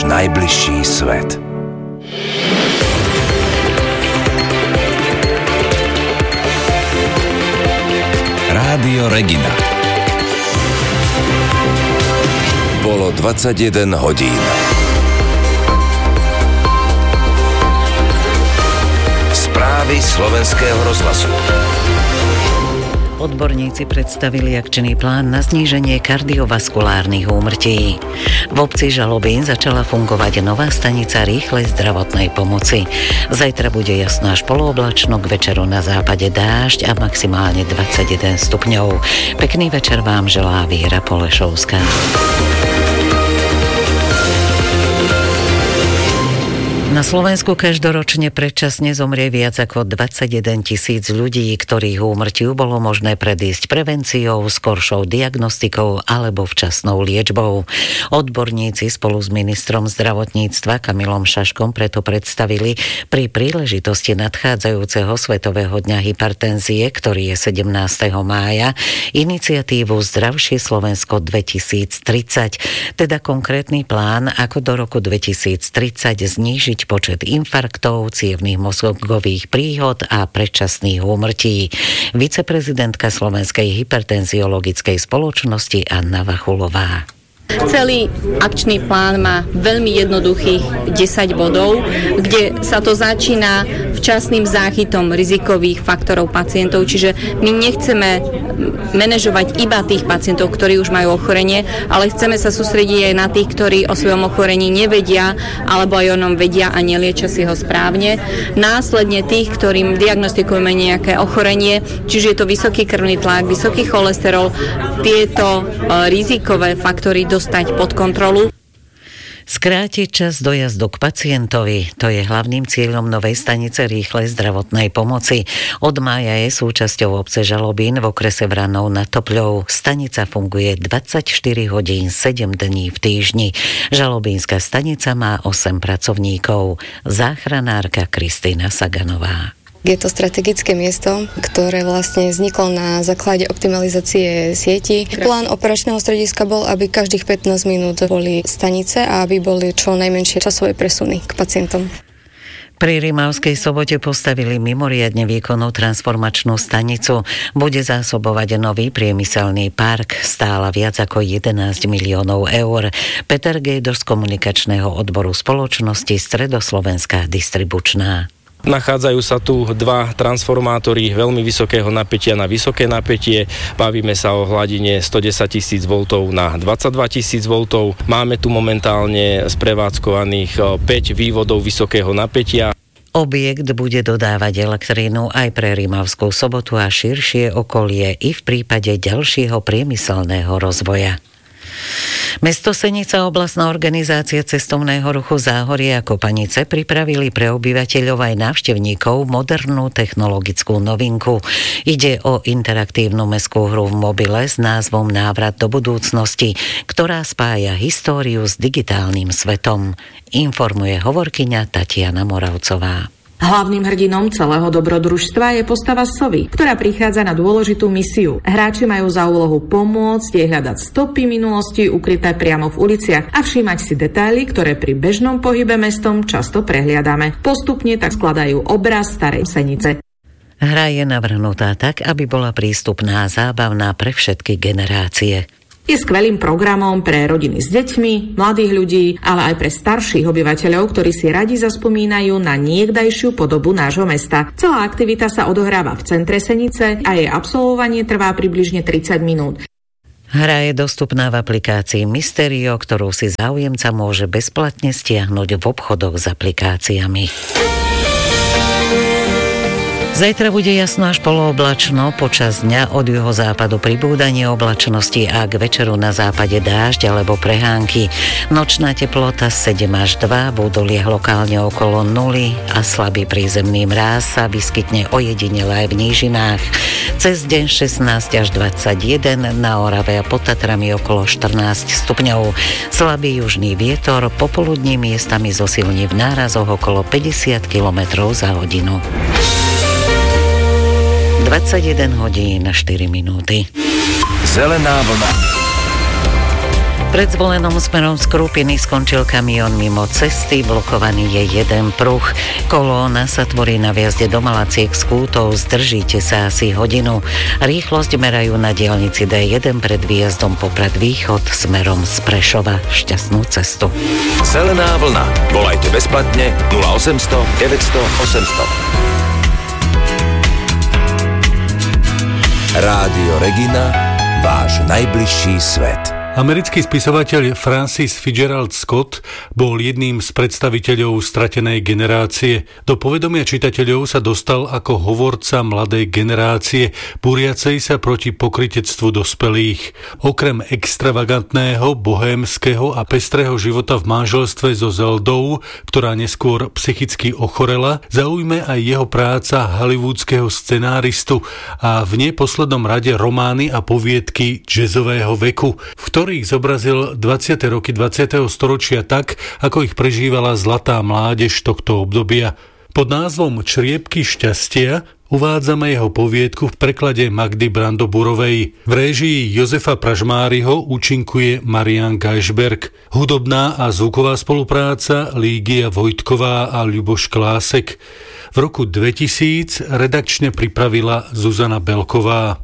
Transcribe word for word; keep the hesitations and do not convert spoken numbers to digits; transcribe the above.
náš najbližší svet. Rádio Regina. Bolo dvadsaťjeden hodín. Správy slovenského rozhlasu. Odborníci predstavili akčný plán na zníženie kardiovaskulárnych úmrtí. V obci Žalobín začala fungovať nová stanica rýchlej zdravotnej pomoci. Zajtra bude jasno až polooblačno, k večeru na západe dážď a maximálne dvadsaťjeden stupňov. Pekný večer vám želá Viera Polešovská. Na Slovensku každoročne predčasne zomrie viac ako dvadsaťjeden tisíc ľudí, ktorých úmrtiu bolo možné predísť prevenciou, skoršou diagnostikou alebo včasnou liečbou. Odborníci spolu s ministrom zdravotníctva Kamilom Šaškom preto predstavili pri príležitosti nadchádzajúceho Svetového dňa hypertenzie, ktorý je sedemnásteho mája, iniciatívu Zdravšie Slovensko dvetisíctridsať, teda konkrétny plán, ako do roku dvetisíctridsať znížiť počet infarktov, cievnych mozgových príhod a predčasných úmrtí. Viceprezidentka Slovenskej hypertenziologickej spoločnosti Anna Vachulová. Celý akčný plán má veľmi jednoduchých desať bodov, kde sa to začína včasným záchytom rizikových faktorov pacientov, čiže my nechceme manažovať iba tých pacientov, ktorí už majú ochorenie, ale chceme sa sústrediť aj na tých, ktorí o svojom ochorení nevedia, alebo aj o ňom vedia a neliečia si ho správne. Následne tých, ktorým diagnostikujeme nejaké ochorenie, čiže je to vysoký krvný tlak, vysoký cholesterol, tieto rizikové faktory dostať pod kontrolu. Skrátiť čas dojazdu k pacientovi, to je hlavným cieľom novej stanice rýchlej zdravotnej pomoci. Od mája je súčasťou obce Žalobín v okrese Vranov nad Topľou. Stanica funguje dvadsaťštyri hodín, sedem dní v týždni. Žalobínska stanica má osem pracovníkov. Záchranárka Kristýna Saganová. Je to strategické miesto, ktoré vlastne vzniklo na základe optimalizácie sieti. Plán operačného strediska bol, aby každých pätnásť minút boli stanice a aby boli čo najmenšie časové presuny k pacientom. Pri Rimavskej Sobote postavili mimoriadne výkonnú transformačnú stanicu. Bude zásobovať nový priemyselný park, stála viac ako jedenásť miliónov eur. Peter Gejdo z komunikačného odboru spoločnosti Stredoslovenská distribučná. Nachádzajú sa tu dva transformátory veľmi vysokého napätia na vysoké napätie. Bavíme sa o hladine stodesať tisíc voltov na dvadsaťdva tisíc voltov. Máme tu momentálne sprevádzkovaných päť vývodov vysokého napätia. Objekt bude dodávať elektrínu aj pre Rimavskú Sobotu a širšie okolie i v prípade ďalšieho priemyselného rozvoja. Mesto Senica, oblastná organizácia cestovného ruchu Záhorie a Kopanice pripravili pre obyvateľov aj návštevníkov modernú technologickú novinku. Ide o interaktívnu mestskú hru v mobile s názvom Návrat do budúcnosti, ktorá spája históriu s digitálnym svetom. Informuje hovorkyňa Tatiana Moravcová. Hlavným hrdinom celého dobrodružstva je postava sovy, ktorá prichádza na dôležitú misiu. Hráči majú za úlohu pomôcť jej hľadať stopy minulosti ukryté priamo v uliciach a všímať si detaily, ktoré pri bežnom pohybe mestom často prehliadame. Postupne tak skladajú obraz starej Senice. Hra je navrhnutá tak, aby bola prístupná a zábavná pre všetky generácie. Je skvelým programom pre rodiny s deťmi, mladých ľudí, ale aj pre starších obyvateľov, ktorí si radi zaspomínajú na niekdajšiu podobu nášho mesta. Celá aktivita sa odohráva v centre Senice a jej absolvovanie trvá približne tridsať minút. Hra je dostupná v aplikácii Mysterio, ktorú si záujemca môže bezplatne stiahnuť v obchodoch s aplikáciami. Zajtra bude jasno až polooblačno, počas dňa od juhozápadu pribúdanie oblačnosti a k večeru na západe dážď alebo prehánky. Nočná teplota sedem až dva, v údoliach lokálne okolo nuly a slabý prízemný mráz sa vyskytne ojedinele aj v nížinách. Cez deň šestnásť až dvadsaťjeden, na Orave a pod Tatrami okolo štrnásť stupňov. Slabý južný vietor, popoludní miestami zosilní v nárazoch okolo päťdesiat kilometrov za hodinu. dvadsaťjeden hodín štyri minúty. Zelená vlna. Pred zvolenom smerom z Krupiny skončil kamión mimo cesty, blokovaný je jeden pruh. Kolóna sa tvorí na viazde do Malaciek z Kútov, zdržíte sa asi hodinu. Rýchlosť merajú na diaľnici dé jeden pred výjazdom Poprad Východ smerom z Prešova. Šťastnú cestu. Zelená vlna. Volajte bezplatne nula osemsto deväťsto osemsto. Rádio Regina, váš najbližší svet. Americký spisovateľ Francis Fitzgerald Scott bol jedným z predstaviteľov stratenej generácie. Do povedomia čitateľov sa dostal ako hovorca mladej generácie, búriacej sa proti pokrytectvu dospelých. Okrem extravagantného, bohémskeho a pestrého života v manželstve so Zeldou, ktorá neskôr psychicky ochorela, zaujme aj jeho práca hollywoodského scenáristu a v neposlednom rade romány a poviedky jazzového veku, v ktorých zobrazil dvadsiate roky dvadsiateho storočia tak, ako ich prežívala zlatá mládež tohto obdobia. Pod názvom Čriepky šťastia uvádzame jeho poviedku v preklade Magdy Brandoburovej. V réžii Jozefa Pražmáriho účinkuje Marián Geisberg. Hudobná a zvuková spolupráca Lígia Vojtková a Ľuboš Klásek. V roku dvetisíc redakčne pripravila Zuzana Belková.